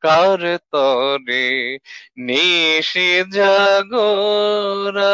কার তরে নিশি জাগরা।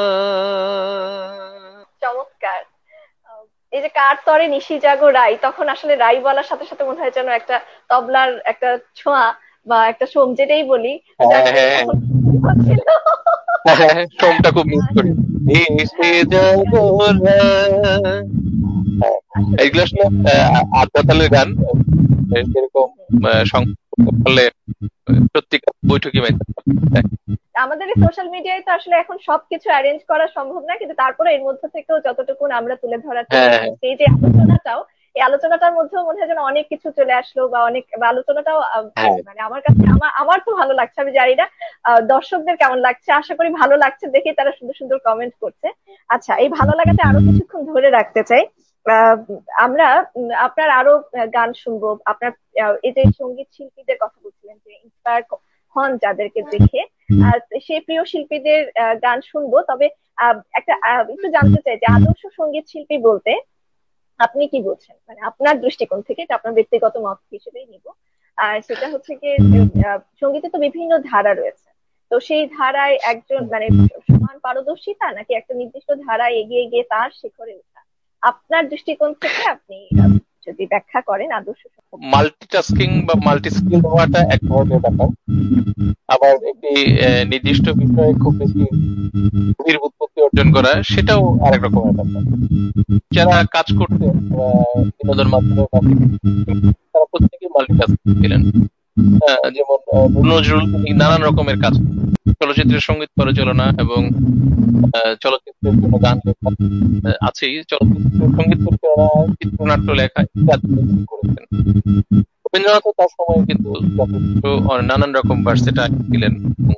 চমৎকার। এই যে কার তরে নিশি জাগো রাই, তখন আসলে রাই বলার সাথে সাথে মনে হয় যেন একটা তবলার একটা ছোঁয়া বা একটা সোম যেটাই বলি, হ্যাঁ যাকে হ্যাঁ তখন হচ্ছিল। হ্যাঁ, সোমটা খুব মিস করি। নিশি হ্যাঁ চমৎকার। জাগরা। হ্যাঁ, আসলে এইগুলো আসলে আদ্যতালের গান। যেরকম সংগীত করতে পারলে সত্যিকার বৈঠকি মাইতে পারে। আমাদের এই সোশ্যাল মিডিয়ায় তো আসলে এখন সবকিছু অ্যারেঞ্জ করা সম্ভব না, কিন্তু তারপরে এর মধ্যে থেকেও যতটুকু আমরা তুলে ধরার চেষ্টা হ্যাঁ করছি, এই যে আলোচনাটাও, এই আলোচনাটার মধ্যেও মনে হয় যেন অনেক কিছু চলে আসলো, বা অনেক বা আলোচনাটাও হ্যাঁ মানে আমার কাছে আমার তো ভালো লাগছে, আমি জানি না দর্শকদের কেমন লাগছে, আশা করি ভালো লাগছে দেখে তারা সুন্দর সুন্দর কমেন্ট করছে। আচ্ছা, এই ভালো লাগাতে আরো কিছুক্ষণ ধরে রাখতে চাই। আহ, আমরা আপনার আরো গান শুনবো, আপনার এই যে সঙ্গীত শিল্পীদের কথা বলছিলেন যে ইন্সপায়ার হন যাদেরকে দেখে, আর সেই প্রিয় শিল্পীদের গান শুনবো। তবে একটা একটু জানতে চাই যে আদর্শ সঙ্গীত শিল্পী বলতে আপনি কি বলছেন, মানে আপনার দৃষ্টিকোণ থেকে, এটা আপনার ব্যক্তিগত মত হিসেবেই নিব। আর সেটা হচ্ছে কি, সঙ্গীতে তো বিভিন্ন ধারা রয়েছে, তো সেই ধারায় একজন মানে সমান পারদর্শিতা, নাকি একটা নির্দিষ্ট ধারায় এগিয়ে গিয়ে তার শিখরে ওঠা, আপনার দৃষ্টিকোণ থেকে আপনি যদি ব্যাখ্যা করেন আদর্শ মাল্টিটাস্কিং বা মাল্টি স্কিল হওয়াটা এক ধরনের ব্যাপার। আবার একটি নির্দিষ্ট বিষয়ে খুব বেশি গভীর উৎপত্তি অর্জন করা সেটাও আরেক রকমের ব্যাপার। যারা কাজ করতেন বিনোদন মাধ্যমে বা তারা প্রত্যেকেই মাল্টিটাস্কিং ছিলেন। যেমন নজরুল, তিনি নানান রকমের কাজ, চলচ্চিত্রের সঙ্গীত পরিচালনা এবং চলচ্চিত্রের জন্য গান লেখা আছেই, চলচ্চিত্রের সঙ্গীত পরিচালনা, চিত্রনাট্য লেখা ইত্যাদি করেছেন। রবীন্দ্রনাথও তার সময় কিন্তু যথেষ্ট নানান রকম ভার্সেটাইল ছিলেন।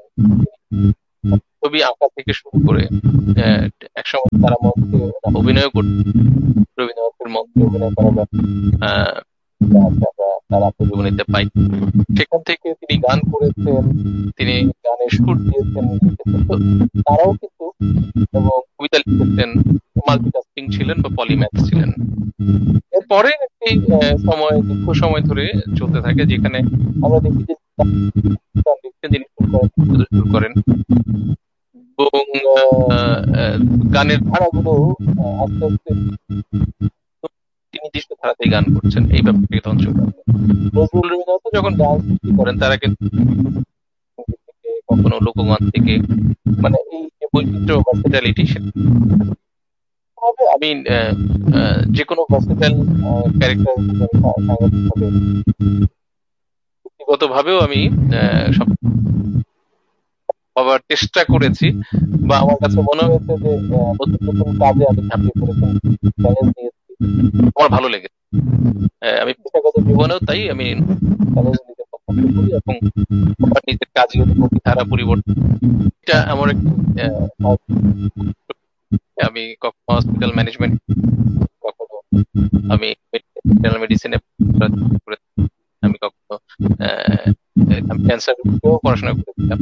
ছবি আঁকা থেকে শুরু করে একসময় তারা মঞ্চে অভিনয় করতেন। রবীন্দ্রনাথের মঞ্চে অভিনয় করা তার আত্মজীবনীতে পাই। সেখান থেকে তিনি গান করেছেন, তিনি গানের সুর দিয়েছেন, তো তারাও কিন্তু এবং কবিতা লিখেছেন, মাল্টিটাস্কিং ছিলেন বা পলিম্যাথ ছিলেন। এরপরে একটি সময়, দীর্ঘ সময় ধরে চলতে থাকে, যেখানে আমরা দেখি যে গান লিখতে যিনি শুরু করেন এবং গানের ধারাগুলো আস্তে আস্তে তিনি নির্দিষ্ট ধারাতেই গান করছেন, এই ব্যাপারটাকে তখন চলে আসে। নজরুল, রবীন্দ্রনাথ যখন গান সৃষ্টি করেন তারা কিন্তু থেকে কখনো লোকগান থেকে, মানে এই যে বৈচিত্র্য ভার্সেটালিটি, আমি যে কোনো ভার্সেটাইল ক্যারেক্টার সাংগঠনিকভাবে ব্যক্তিগত ভাবেও আমি সব হবার চেষ্টা করেছি, বা আমার কাছে মনে হয়েছে যে নতুন নতুন কাজে আমি ঝাঁপিয়ে পড়েছি, চ্যালেঞ্জ নিয়েছি, আমার ভালো লেগেছে। আমি পেশাগত জীবনেও তাই আমি চ্যালেঞ্জ নিতে পছন্দ করি এবং আমার নিজের কাজের ধারা পরিবর্তন, এটা আমার একটি আমি কখনো হসপিটাল ম্যানেজমেন্ট, কখনো আমি মেডিসিনে, আমি কখনো আমি ক্যান্সার পড়াশোনা করেছিলাম,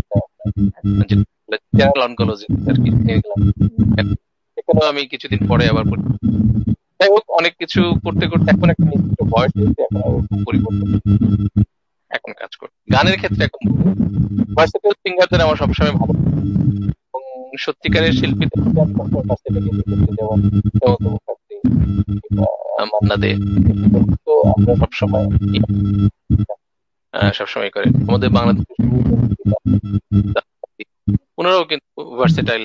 জেনারেল অনকোলজি আর কি, সেখানেও আমি কিছুদিন পরে আবার পড়ি। যাই হোক, অনেক কিছু করতে করতে এখন একটা নির্দিষ্ট বয়স হয়েছে, এখন পরিবর্তন, এখন কাজ করি গানের ক্ষেত্রে। এখন ভার্সেটাইল সিঙ্গারদের আমার সবসময় ভালো, এবং সত্যিকারের শিল্পীদের কাছ থেকে দেখেছি, যেমন মান্না দে, তো আমরা সবসময় করে আমাদের বাংলাদেশের ওনারাও কিন্তু ভার্সেটাইল।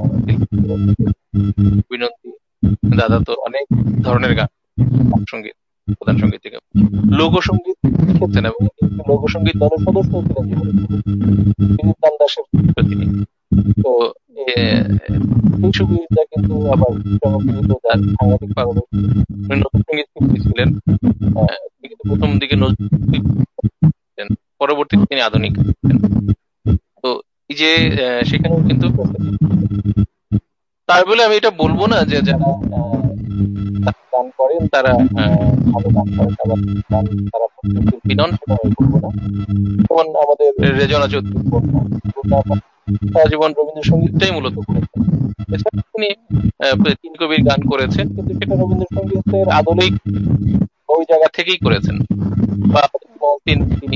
বিনন্দী দাদা তো অনেক ধরনের গান, সঙ্গীত, প্রধান সঙ্গীত থেকে লোকসঙ্গীত লিখেছেন, এবং লোকসঙ্গীত দলের সদস্য ছিলেন জীবনে দাসের তিনি। তো এই সুবিধা কিন্তু আবার যার সাংঘাতিক পারদর্শী, নতুন সঙ্গীত শিল্পী ছিলেন। কিন্তু প্রথম দিকে নজরুল, পরবর্তীতে তিনি আধুনিক। তো এই যে সেখানেও কিন্তু তাই বলে আমি এটা বলবো না যে যারা গান করেন তারা ভালো গান করেন, আবার গান তারা শিল্পী নন, সেটা আমি বলবো না। যেমন আমাদের রেজনা চৌধুরী সারা জীবন রবীন্দ্রসঙ্গীতটাই মূলত করেছেন। এছাড়া তিনি তিন কবির গান করেছেন, কিন্তু সেটা রবীন্দ্রসঙ্গীতের আধুনিক ওই জায়গা থেকেই করেছেন, বা তিনি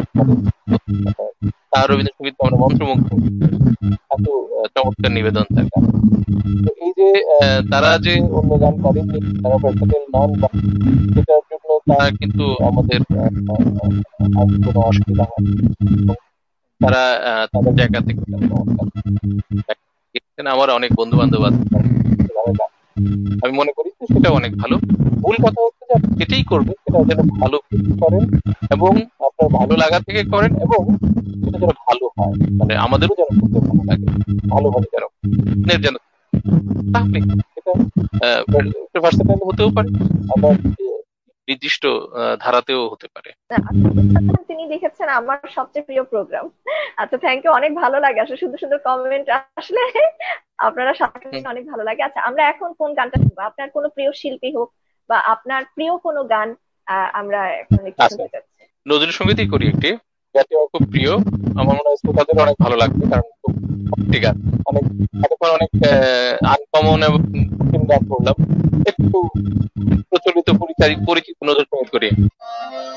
তার রবীন্দ্রসঙ্গীত আমরা মন্ত্রমুগ্ধ, এত চমৎকার নিবেদন তার গান। তো এই যে তারা যে অন্য গান করেনি, তারা versatile নন, বা সেটার জন্য তারা কিন্তু আমাদের কোনো অসুবিধা হয় না। এবং তারা তাদের জায়গা থেকে তারা চমৎকার এখানে আমার অনেক বন্ধু বান্ধব আছে যারা সেভাবে গান। আমি মনে করি যে সেটা অনেক ভালো। মূল কথা হচ্ছে যে আপনি যেটাই করবেন সেটা যেন ভালো কিছু করেন, এবং আপনার ভালো লাগা থেকে করেন, এবং সেটা যেন ভালো হয়, মানে আমাদেরও যেন করতে ভালো লাগে, ভালোভাবে যেন যেন তাহলে এটা ভার্সেটাইল হতেও পারে, আবার নির্দিষ্ট ধারাতেও হতে পারে। তিনি লিখেছেন আমার সবচেয়ে প্রিয় প্রোগ্রাম। আচ্ছা, থ্যাংক ইউ, অনেক ভালো লাগে আসলে সুন্দর সুন্দর কমেন্ট আসলে আপনারা সাথে হুম। অনেক ভালো লাগে। আচ্ছা, আমরা এখন কোন গানটা শুনবো? আপনার কোনো প্রিয় শিল্পী হোক বা আপনার প্রিয় কোনো গান আমরা এখন একটু আচ্ছা, শুনতে চাচ্ছি। নজরুল সঙ্গীতই করি একটি, যাতে আমার খুব প্রিয়। আমার মনে হয় শ্রোতাদের অনেক ভালো লাগবে, কারণ খুব ভক্তি গান, অনেক এতক্ষণ অনেক আনকমন এবং কঠিন গান করলাম, একটু প্রচলিত পরিচিত নজরুল সঙ্গীত করি।